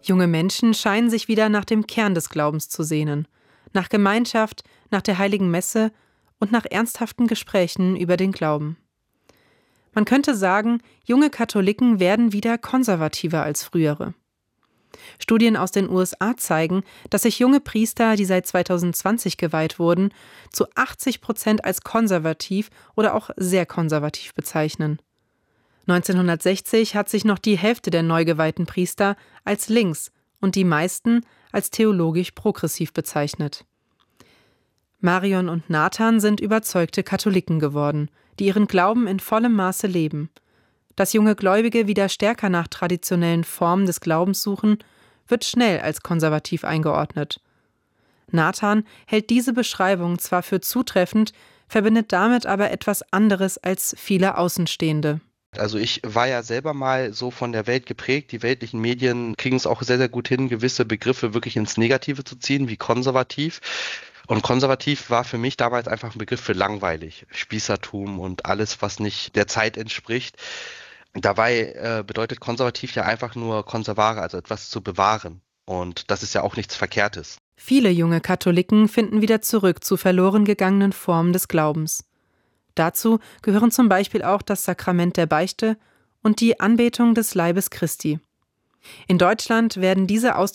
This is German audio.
Junge Menschen scheinen sich wieder nach dem Kern des Glaubens zu sehnen, nach Gemeinschaft, nach der heiligen Messe und nach ernsthaften Gesprächen über den Glauben. Man könnte sagen, junge Katholiken werden wieder konservativer als frühere. Studien aus den USA zeigen, dass sich junge Priester, die seit 2020 geweiht wurden, zu 80% als konservativ oder auch sehr konservativ bezeichnen. 1960 hat sich noch die Hälfte der neu geweihten Priester als links und die meisten als theologisch progressiv bezeichnet. Marion und Nathan sind überzeugte Katholiken geworden, die ihren Glauben in vollem Maße leben. Dass junge Gläubige wieder stärker nach traditionellen Formen des Glaubens suchen, wird schnell als konservativ eingeordnet. Nathan hält diese Beschreibung zwar für zutreffend, verbindet damit aber etwas anderes als viele Außenstehende. Also ich war ja selber mal so von der Welt geprägt. Die weltlichen Medien kriegen es auch sehr, sehr gut hin, gewisse Begriffe wirklich ins Negative zu ziehen, wie konservativ. Und konservativ war für mich damals einfach ein Begriff für langweilig. Spießertum und alles, was nicht der Zeit entspricht. Dabei bedeutet konservativ ja einfach nur conservare, also etwas zu bewahren. Und das ist ja auch nichts Verkehrtes. Viele junge Katholiken finden wieder zurück zu verloren gegangenen Formen des Glaubens. Dazu gehören zum Beispiel auch das Sakrament der Beichte und die Anbetung des Leibes Christi. In Deutschland werden diese